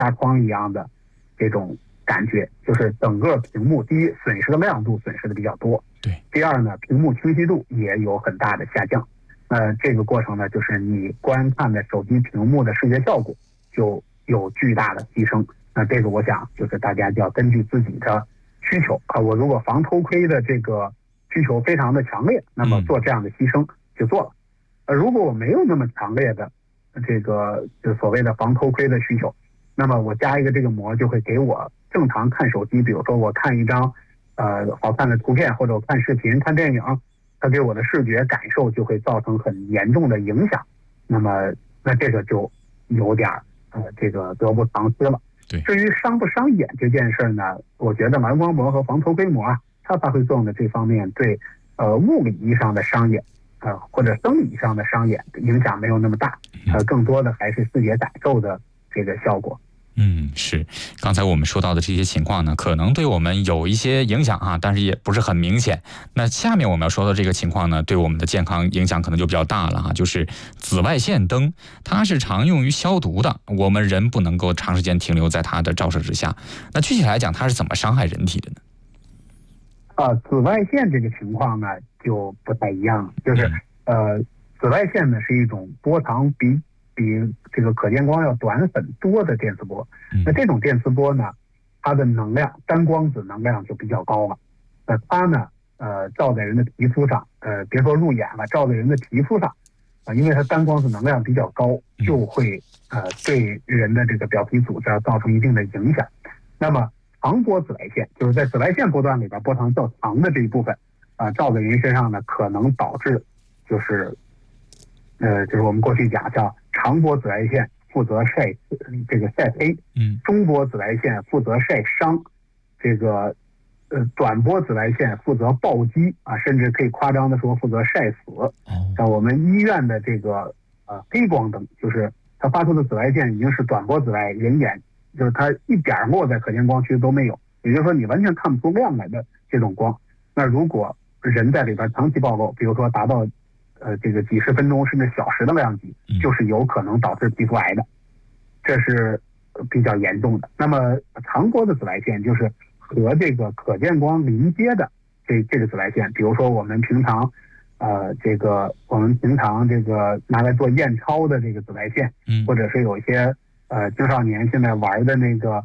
纱窗一样的这种感觉，就是整个屏幕第一损失的亮度损失的比较多， 对。 第二呢，屏幕清晰度也有很大的下降。这个过程呢，就是你观看的手机屏幕的视觉效果就有巨大的提升。那这个我想就是大家就要根据自己的需求我如果防偷窥的这个需求非常的强烈，那么做这样的牺牲就做了。如果我没有那么强烈的这个就所谓的防偷窥的需求，那么我加一个这个膜就会给我正常看手机，比如说我看一张好看的图片，或者我看视频、看电影，它给我的视觉感受就会造成很严重的影响。那这个就有点这个得不偿失了。至于伤不伤眼这件事呢，我觉得蓝光膜和防偷窥膜它发挥作用的这方面对物理意义上的伤眼或者生理上的伤眼影响没有那么大，更多的还是视觉感受的这个效果。 是，刚才我们说到的这些情况呢，可能对我们有一些影响但是也不是很明显。那下面我们要说的这个情况呢，对我们的健康影响可能就比较大了就是紫外线灯，它是常用于消毒的，我们人不能够长时间停留在它的照射之下。那具体来讲，它是怎么伤害人体的呢？ 紫外线这个情况呢就不太一样，就是紫外线呢是一种波长比这个可见光要短很多的电磁波。那这种电磁波呢，它的能量单光子能量就比较高了。它呢照在人的皮肤上，别说入眼了，照在人的皮肤上因为它单光子能量比较高，就会对人的这个表皮组织造成一定的影响。那么长波紫外线就是在紫外线波段里边波长较长的这一部分照在人身上呢，可能导致就是我们过去讲叫长波紫外线负责晒黑，中波紫外线负责晒伤，这个短波紫外线负责暴击甚至可以夸张的说负责晒死。像我们医院的这个黑光灯，就是它发出的紫外线已经是短波紫外，人眼就是它一点落在可见光区都没有，也就是说你完全看不出亮来的这种光。那如果人在里边长期暴露，比如说达到这个几十分钟甚至小时的量级，就是有可能导致皮肤癌的，这是比较严重的。那么长波的紫外线就是和这个可见光临接的这个紫外线，比如说我们平常这个拿来做验钞的这个紫外线，或者是有一些青少年现在玩的那个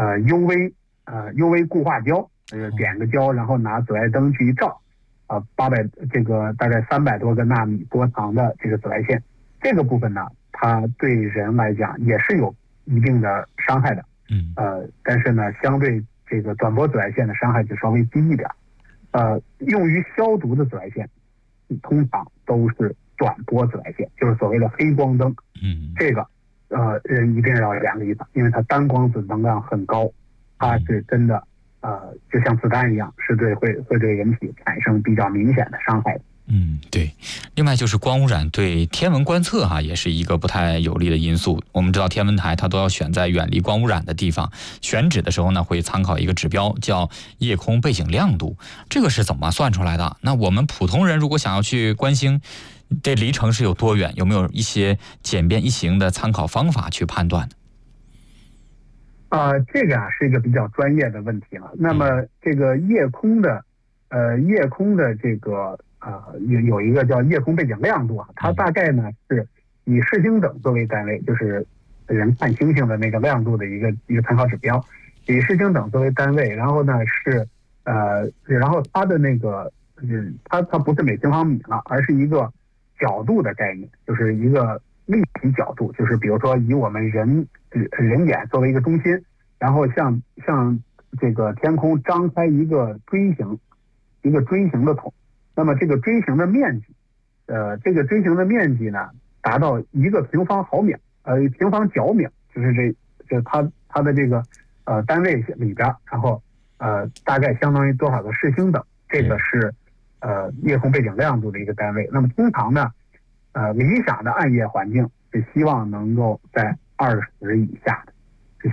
UV 固化胶，点个胶然后拿紫外灯去一照，800这个大概300多个纳米波长的这个紫外线，这个部分呢，它对人来讲也是有一定的伤害的。但是呢，相对这个短波紫外线的伤害就稍微低一点。用于消毒的紫外线，通常都是短波紫外线，就是所谓的黑光灯。这个人一定要2个以上，因为它单光子能量很高，它是真的就像子弹一样，是会对人体产生比较明显的伤害的。 对。另外就是光污染对天文观测也是一个不太有利的因素。我们知道天文台它都要选在远离光污染的地方，选址的时候呢会参考一个指标叫夜空背景亮度，这个是怎么算出来的？那我们普通人如果想要去观星，这离城是有多远？有没有一些简便易行的参考方法去判断呢？ 这个是一个比较专业的问题了。那么这个夜空的这个有一个叫夜空背景亮度它大概呢是以视星等作为单位，就是人看星星的那个亮度的一个参考指标，以视星等作为单位。然后呢然后它的那个它不是每平方米了，而是一个角度的概念，就是一个立体角度，就是比如说以我们人眼作为一个中心，然后像这个天空张开一个锥形的筒，那么这个锥形的面积呢达到1个平方毫秒平方角秒，就是它的这个单位里边，然后大概相当于多少个视星等，这个是夜空背景亮度的一个单位。那么通常呢理想的暗夜环境是希望能够在20以下的，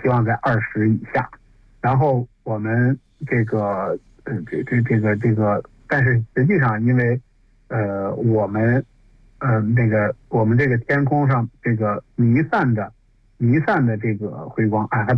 然后我们这个但是实际上因为我们这个天空上这个弥散的弥散的这个辉光啊，